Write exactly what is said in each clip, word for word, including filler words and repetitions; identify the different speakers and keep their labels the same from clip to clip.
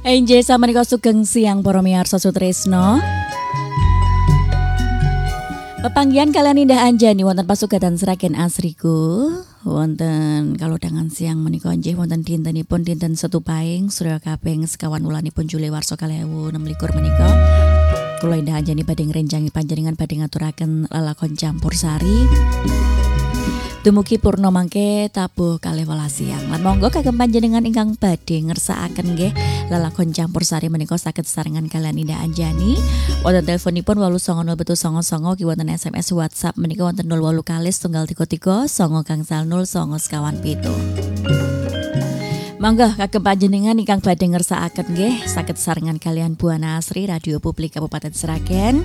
Speaker 1: Enje samenika sugeng siang para miyarsa sutresna. Pepanggihan kalian Indah Anjani wonten pasugatan Sragen Asriku. Wonten kalodhangan siang menika nggih wonten dintenipun dinten Setupahing Surya kaping sekawan wulanipun Juli warsa kalih ewu enem likur menika. Kula Indah Anjani badhe ngrencangi panjenengan badhe ngaturaken lelakon campursari. Dumugi purna mangke tabuh kalih welas siang. Lan monggo kagem panjenengan ingkang badhe ngersakaken nggih lelakon campursari menika saged sesarengan kalian Indah Anjani. Wonten teleponipun wolu songo nol betul songo songo ki wonten S M S WhatsApp menika wonten nol wolu kalis tunggal tiga tiga songo gangsal nol songo sekawan pitu. Monggo kagem panjenengan ingkang badhe ngersakaken nggih saged sesarengan kalian Buana Asri Radio Publik Kabupaten Sragen.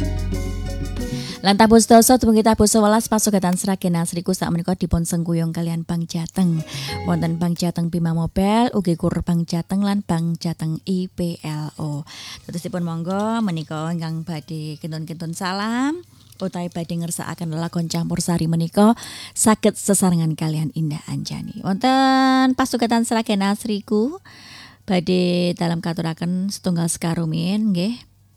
Speaker 1: Lan tabuh sedasa dumugi tabuh sewelas pasugatan Sragen Asriku sak menika dipun sengguyung kalian Bank Jateng. Wonten Bank Jateng Bima Mobile, ugi kur Bank Jateng lan Bank Jateng I P L O. Terusipun monggo menika ingkang badhe kentun-kentun salam utawi badhe ngersakaken lelakon campursari menika saged sesarengan kalian Indah Anjani. Wonten pasugatan Sragen Asriku badhe dalam katuraken setunggal sekarumin nggih.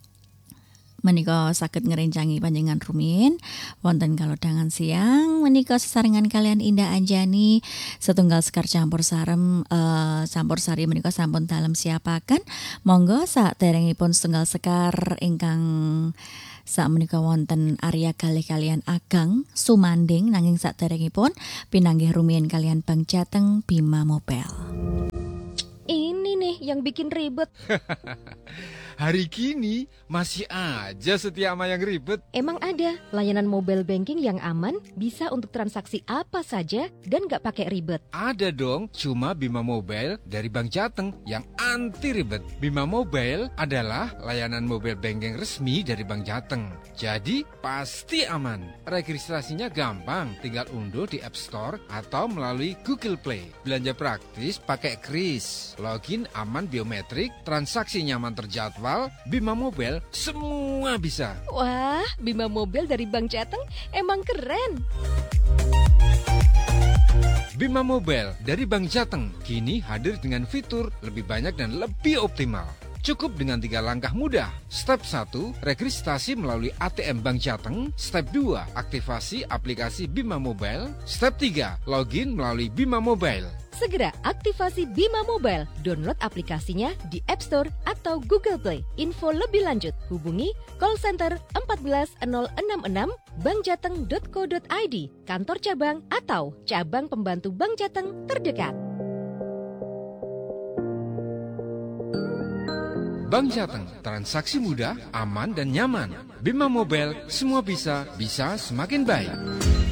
Speaker 1: Menika saged ngrencangi panjenengan rumin wonten kalodhangan siang menika sesarengan kalian Indah Anjani setunggal sekar campur sarem uh, campur sari menika sampun dalem siapaken monggo saderengipun setunggal sekar ingkang sak menika wonten Arya kalih kalian Agang Sumanding nanging saderengipun pinanggih rumiyin kalian Bank Jateng Bima Mobile.
Speaker 2: Ini nih yang bikin ribet.
Speaker 3: Hari gini masih aja setia sama yang ribet.
Speaker 2: Emang ada layanan mobile banking yang aman, bisa untuk transaksi apa saja dan gak pakai ribet?
Speaker 3: Ada dong, cuma Bima Mobile dari Bank Jateng yang anti ribet. Bima Mobile adalah layanan mobile banking resmi dari Bank Jateng. Jadi pasti aman. Registrasinya gampang, tinggal unduh di App Store atau melalui Google Play. Belanja praktis pakai kris, login aman biometrik, transaksi nyaman terjadwal. Bima Mobile semua bisa.
Speaker 2: Wah, Bima Mobile dari Bank Jateng emang keren.
Speaker 3: Bima Mobile dari Bank Jateng kini hadir dengan fitur lebih banyak dan lebih optimal. Cukup dengan tiga langkah mudah. Step satu, registrasi melalui A T M Bank Jateng. Step dua, aktifasi aplikasi Bima Mobile. Step tiga, login melalui Bima Mobile.
Speaker 2: Segera aktifasi Bima Mobile. Download aplikasinya di App Store atau Google Play. Info lebih lanjut hubungi call center empat belas nol enam enam bankjateng dot co dot i d, kantor cabang atau cabang pembantu Bank Jateng terdekat.
Speaker 3: Bank Jateng, transaksi mudah, aman dan nyaman. Bima Mobile, semua bisa, bisa semakin baik.